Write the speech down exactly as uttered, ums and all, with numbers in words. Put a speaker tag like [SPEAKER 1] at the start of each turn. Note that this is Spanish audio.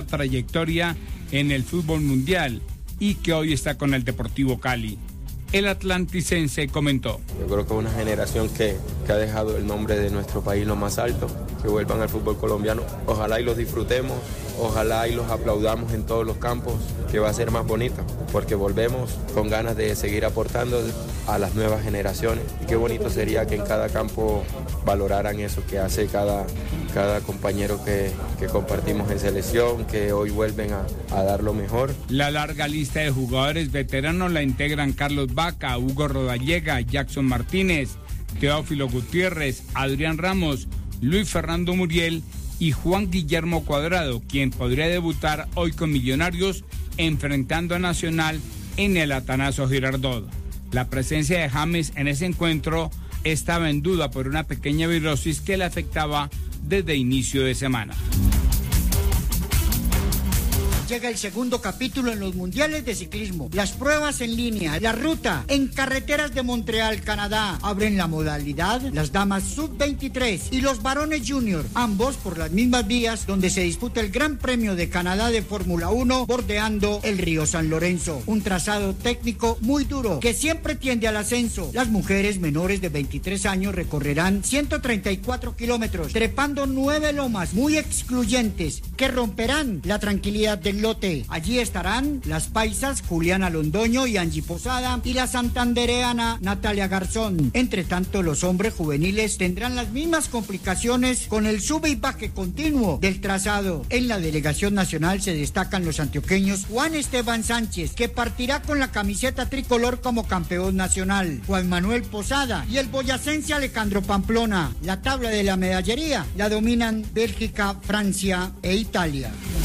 [SPEAKER 1] trayectoria en el fútbol mundial y que hoy está con el Deportivo Cali. El atlanticense comentó:
[SPEAKER 2] yo creo que es una generación que, que ha dejado el nombre de nuestro país lo más alto, que vuelvan al fútbol colombiano. Ojalá y los disfrutemos, ojalá y los aplaudamos en todos los campos, que va a ser más bonito, porque volvemos con ganas de seguir aportando a las nuevas generaciones. Y qué bonito sería que en cada campo valoraran eso que hace cada, cada compañero que, que compartimos en selección, que hoy vuelven a, a dar lo mejor.
[SPEAKER 1] La larga lista de jugadores veteranos la integran Carlos Vaca, Hugo Rodallega, Jackson Martínez, Teófilo Gutiérrez, Adrián Ramos, Luis Fernando Muriel y Juan Guillermo Cuadrado, quien podría debutar hoy con Millonarios enfrentando a Nacional en el Atanasio Girardot. La presencia de James en ese encuentro estaba en duda por una pequeña virosis que le afectaba desde inicio de semana.
[SPEAKER 3] Llega el segundo capítulo en los mundiales de ciclismo. Las pruebas en línea, la ruta en carreteras de Montreal, Canadá. Abren la modalidad las damas sub veintitrés y los varones junior, ambos por las mismas vías donde se disputa el Gran Premio de Canadá de Fórmula uno, bordeando el río San Lorenzo. Un trazado técnico muy duro que siempre tiende al ascenso. Las mujeres menores de veintitrés años recorrerán ciento treinta y cuatro kilómetros, trepando nueve lomas muy excluyentes que romperán la tranquilidad del lote. Allí estarán las paisas Juliana Londoño y Angie Posada y la santandereana Natalia Garzón. Entre tanto, los hombres juveniles tendrán las mismas complicaciones con el sube y baje continuo del trazado. En la delegación nacional se destacan los antioqueños Juan Esteban Sánchez, que partirá con la camiseta tricolor como campeón nacional, Juan Manuel Posada y el boyacense Alejandro Pamplona. La tabla de la medallería la dominan Bélgica, Francia e Italia.